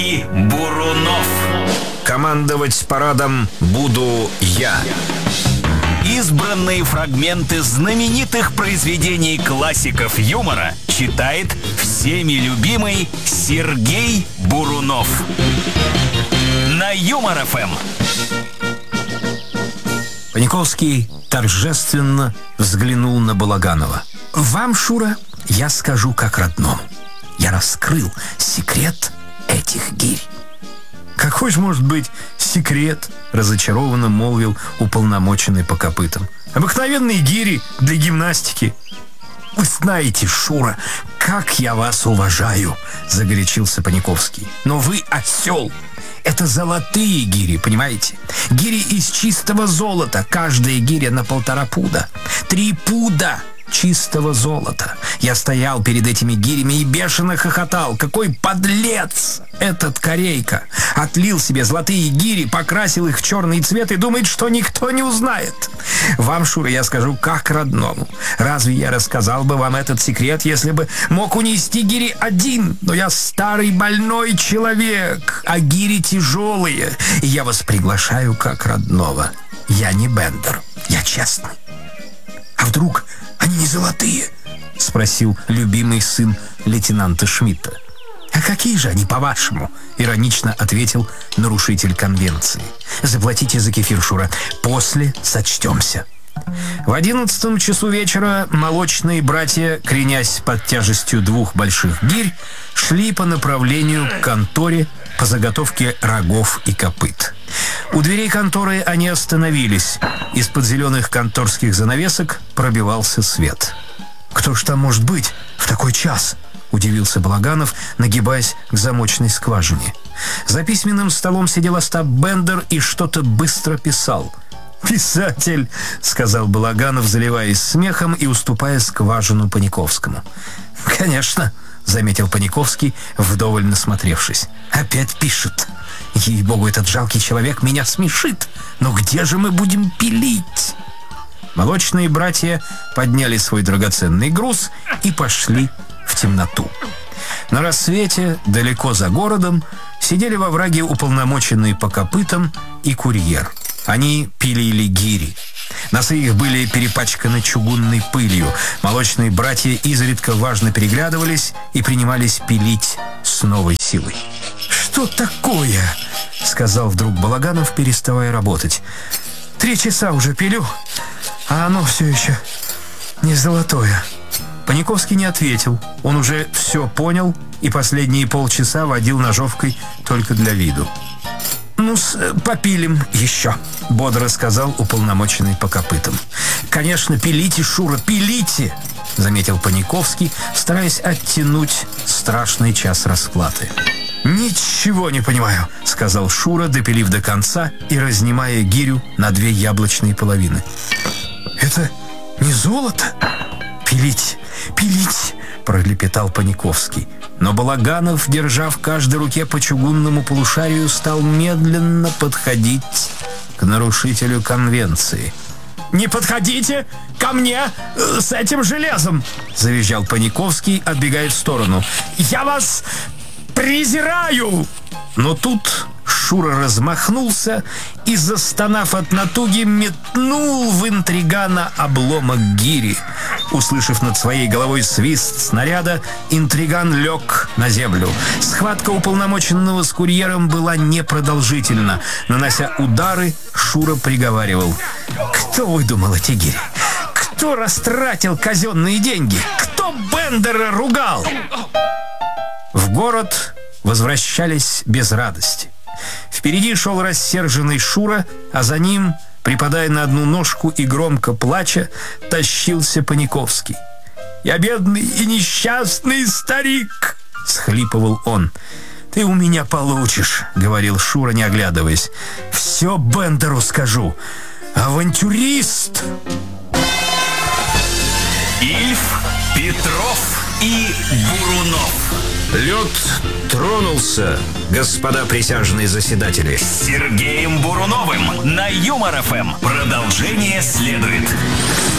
и Бурунов. Командовать парадом буду я. Избранные фрагменты знаменитых произведений классиков юмора читает всеми любимый Сергей Бурунов. На Юмор-ФМ. Паниковский торжественно взглянул на Балаганова. «Вам, Шура, я скажу как родному. Я раскрыл секрет этих гирь». «Какой же может быть секрет?» — разочарованно молвил уполномоченный по копытам. «Обыкновенные гири для гимнастики». «Вы знаете, Шура, как я вас уважаю!» — загорячился Паниковский. «Но вы осел! Это золотые гири, понимаете? Гири из чистого золота. Каждая гиря на 1,5 пуда. 3 пуда чистого золота. Я стоял перед этими гирями и бешено хохотал. Какой подлец этот корейка! Отлил себе золотые гири, покрасил их в черный цвет и думает, что никто не узнает. Вам, Шура, я скажу как родному. Разве я рассказал бы вам этот секрет, если бы мог унести гири один? Но я старый больной человек, а гири тяжелые, и я вас приглашаю как родного. Я не Бендер, я честный». «А вдруг они не золотые?» — спросил любимый сын лейтенанта Шмидта. «А какие же они, по-вашему?» — иронично ответил нарушитель конвенции. «Заплатите за кефир, Шура. После сочтемся». В 11 часу вечера молочные братья, кренясь под тяжестью 2 больших гирь, шли по направлению к конторе по заготовке рогов и копыт. У дверей конторы они остановились. Из-под зеленых конторских занавесок пробивался свет. «Кто ж там может быть в такой час?» — удивился Балаганов, нагибаясь к замочной скважине. За письменным столом сидел Остап Бендер и что-то быстро писал. «Писатель», — сказал Балаганов, заливаясь смехом и уступая скважину Паниковскому. «Конечно», — заметил Паниковский, вдоволь насмотревшись. «Опять пишет. Ей-богу, этот жалкий человек меня смешит. Но где же мы будем пилить?» Молочные братья подняли свой драгоценный груз и пошли в темноту. На рассвете, далеко за городом, сидели во враге уполномоченные по копытам и курьер. Они пилили гири. Носы их были перепачканы чугунной пылью. Молочные братья изредка важно переглядывались и принимались пилить с новой силой. «Что такое?» — сказал вдруг Балаганов, переставая работать. 3 часа уже пилю, а оно все еще не золотое». Паниковский не ответил. Он уже все понял и последние полчаса водил ножовкой только для виду. «Ну-с, попилим еще», — бодро сказал уполномоченный по копытам. «Конечно, пилите, Шура, пилите», — заметил Паниковский, стараясь оттянуть страшный час расплаты. «Ничего не понимаю», — сказал Шура, допилив до конца и разнимая гирю на 2 яблочные половины. «Это не золото?» «Пилить, пилить», — пролепетал Паниковский. Но Балаганов, держа в каждой руке по чугунному полушарию, стал медленно подходить к нарушителю конвенции. «Не подходите ко мне с этим железом!» — завизжал Паниковский, отбегая в сторону. «Я вас презираю!» Но тут Шура размахнулся и, застонав от натуги, метнул в интригана обломок гири. Услышав над своей головой свист снаряда, интриган лег на землю. Схватка уполномоченного с курьером была непродолжительна. Нанося удары, Шура приговаривал: «Кто выдумал эти гири? Кто растратил казенные деньги? Кто Бендера ругал?» В город возвращались без радости. Впереди шел рассерженный Шура, а за ним, припадая на одну ножку и громко плача, тащился Паниковский. «Я бедный и несчастный старик!» — схлипывал он. «Ты у меня получишь», — говорил Шура, не оглядываясь. «Все Бендеру скажу. Авантюрист!» Ильф, Петров и Бурунов. Лед тронулся, господа присяжные заседатели. С Сергеем Буруновым на Юмор-ФМ. Продолжение следует.